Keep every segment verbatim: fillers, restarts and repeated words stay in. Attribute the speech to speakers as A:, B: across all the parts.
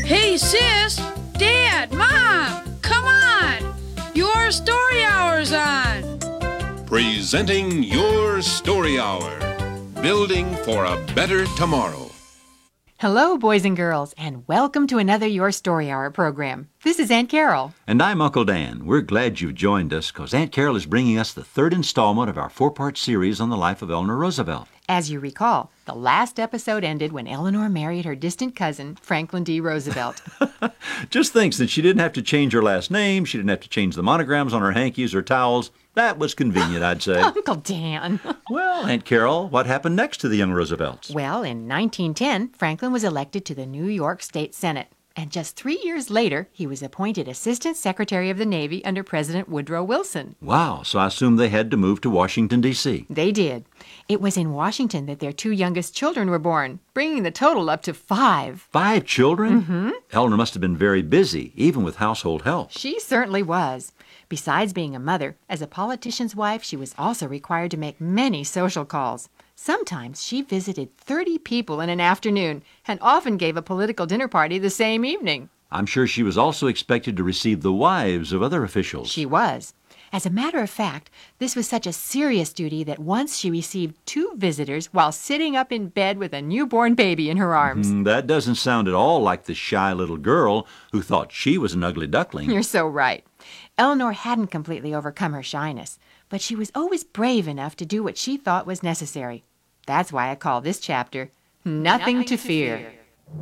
A: Hey, sis! Dad! Mom! Come on! Your story hour's on!
B: Presenting Your Story Hour. Building for a better tomorrow.
C: Hello, boys and girls, and welcome to another Your Story Hour program. This is Aunt Carol.
D: And I'm Uncle Dan. We're glad you've joined us because Aunt Carol is bringing us the third installment of our four-part series on the life of Eleanor Roosevelt.
C: As you recall, the last episode ended when Eleanor married her distant cousin, Franklin D. Roosevelt.
D: Just thinks that she didn't have to change her last name, she didn't have to change the monograms on her hankies or towels. That was convenient, I'd say.
C: Uncle Dan.
D: Well, Aunt Carol, what happened next to the young Roosevelts?
C: Well, in nineteen ten, Franklin was elected to the New York State Senate. And just three years later, he was appointed Assistant Secretary of the Navy under President Woodrow Wilson.
D: Wow, so I assume they had to move to Washington, D C
C: They did. It was in Washington that their two youngest children were born, bringing the total up to five.
D: Five children?
C: Mm-hmm.
D: Eleanor must have been very busy, even with household help.
C: She certainly was. Besides being a mother, as a politician's wife, she was also required to make many social calls. Sometimes she visited thirty people in an afternoon and often gave a political dinner party the same evening.
D: I'm sure she was also expected to receive the wives of other officials.
C: She was. As a matter of fact, this was such a serious duty that once she received two visitors while sitting up in bed with a newborn baby in her arms.
D: Mm, that doesn't sound at all like the shy little girl who thought she was an ugly duckling.
C: You're so right. Eleanor hadn't completely overcome her shyness, but she was always brave enough to do what she thought was necessary. That's why I call this chapter, Nothing, Nothing to, to Fear. fear.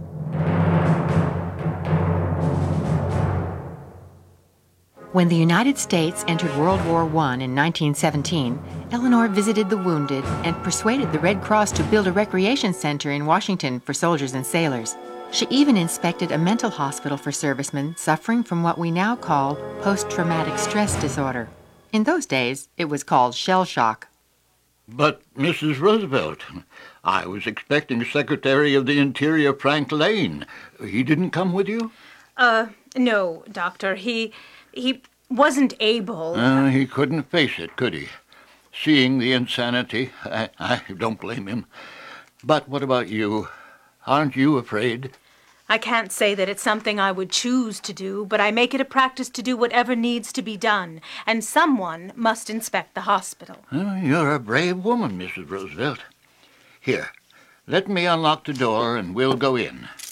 C: When the United States entered World War One in nineteen seventeen, Eleanor visited the wounded and persuaded the Red Cross to build a recreation center in Washington for soldiers and sailors. She even inspected a mental hospital for servicemen suffering from what we now call post-traumatic stress disorder. In those days, it was called shell shock.
E: But, Missus Roosevelt, I was expecting Secretary of the Interior Frank Lane. He didn't come with you?
F: Uh, no, Doctor. He, he wasn't able.
E: Uh, he couldn't face it, could he? Seeing the insanity, I, I don't blame him. But what about you? Aren't you afraid?
F: I can't say that it's something I would choose to do, but I make it a practice to do whatever needs to be done, and someone must inspect the hospital.
E: Oh, you're a brave woman, Missus Roosevelt. Here, let me unlock the door and we'll go in.